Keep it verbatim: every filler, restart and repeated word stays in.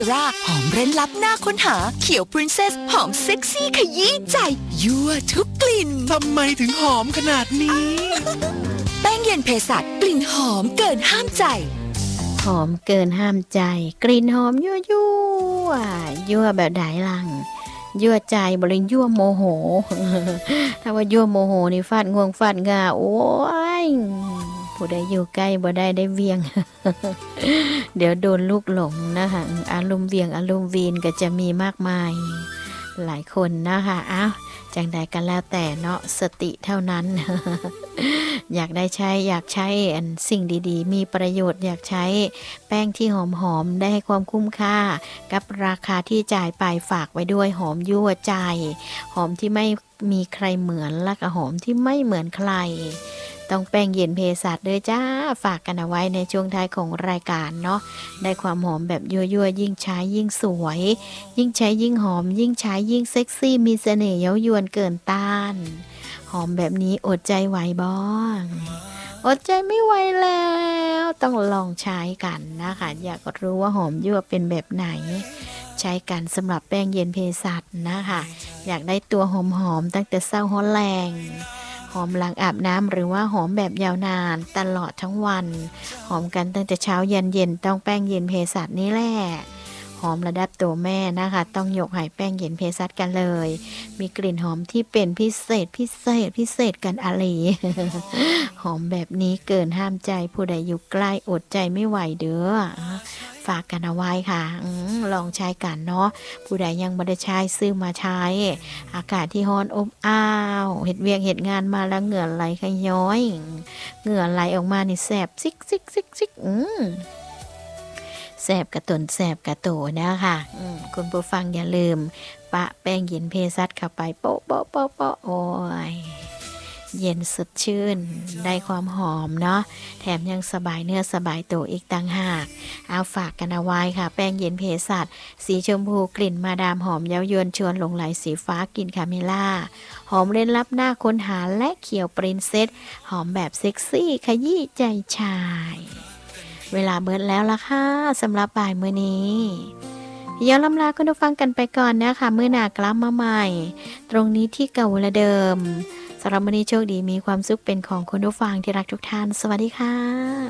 ราหอมเร้นลับหน้าค้นหาเขียวพรินเซสหอมเซ็กซี่ขยี้ใจยั่วทุกกลิ่นทำไมถึงหอมขนาดนี้แป้งเย็นเพสัชกลิ่นหอมเกินห้ามใจหอมเกินห้ามใจกลิ่นหอมยั่วยั่วยั่วแบบไหนลังยั่วใจบริยั่วโมโห ถ้าว่ายั่วโมโหนี่ฟาดงวงฟาดงาโอ้ยผู้ใดอยู่ใกล้บ่ได้ได้เวียง เดี๋ยวโดนลูกหลงนะคะอารมณ์เวียงอารมณ์วีนก็จะมีมากมายหลายคนนะคะอ้าวจังใดกันแล้วแต่เนาะสติเท่านั้น อยากได้ใช้อยากใช้อันสิ่งดีๆมีประโยชน์อยากใช้แป้งที่หอมๆได้ให้ความคุ้มค่ากับราคาที่จ่ายไปฝากไว้ด้วยหอมยั่วใจหอมที่ไม่มีใครเหมือนและก็หอมที่ไม่เหมือนใครต้องแป้งเย็นเภสัชด้วยจ้าฝากกันเอาไว้ในช่วงท้ายของรายการเนาะได้ความหอมแบบยั่วๆยิ่งใช้ยิ่งสวยยิ่งใช้ยิ่งหอมยิ่งใช้ยิ่งเซ็กซี่มีเสน่ห์เย้ายวนเกินต้านหอมแบบนี้อดใจไหวบ้างอดใจไม่ไหวแล้วต้องลองใช้กันนะคะอยากรู้ว่าหอมยั่วเป็นแบบไหนใช้กันสำหรับแป้งเย็นเภสัชนะคะอยากได้ตัวหอมๆตั้งแต่เช้าฮ้อนแรงหอมหลังอาบน้ำหรือว่าหอมแบบยาวนานตลอดทั้งวันหอมกันตั้งแต่เช้ายันเย็นต้องแป้งเย็นเภสัชนี่แหละหอมระดับตัวแม่นะคะต้องยกให้แป้งเย็นเภสัชกันเลยมีกลิ่นหอมที่เป็นพิเศษพิเศษพิเศษกันอะไร หอมแบบนี้เกินห้ามใจผู้ใดอยู่ใกล้อดใจไม่ไหวเด้อฝากกันเอาไว้ค่ะอลองใช้กันเนาะผู้ใดยังไม่ได้ใช้ซื้อมาใช้อากาศที่ร้อนอบอ้าวเห็ดเวียงเห็ดงานมาแล้วเหงื่อไหลขย้อยเหงื่อไหลออกมานี่แสบซิกซิกซิกซิกอืมแสบกระตุนแสบกระโตนะคะคุณผู้ฟังอย่าลืมปะแป้งเย็นเภสัชเข้าไปโป๊ะโป๊ะโป๊ะโป๊ะโอ้ยเย็นสดชื่นได้ความหอมเนาะแถมยังสบายเนื้อสบายตัวอีกต่างหากเอาฝากกันเอาไว้ค่ะแป้งเย็นเภสัชสีชมพูกลิ่นมาดามหอมเย้ายวนชวนหลงไหลสีฟ้ากลิ่นคาเมล่าหอมเร้นลับหน้าค้นหาและเขียวปรินเซสหอมแบบเซ็กซี่ขยี้ใจชายเวลาเบิดแล้วล่ะค่ะสำหรับบ่ายมื้อนี้ย้อนลำลาคุณผู้ฟังกันไปก่อนนะคะมื้อหน้ากลับมาใหม่ตรงนี้ที่เก่าละเดิมสำหรับวันนี้โชคดีมีความสุขเป็นของคุณผู้ฟังที่รักทุกท่านสวัสดีค่ะ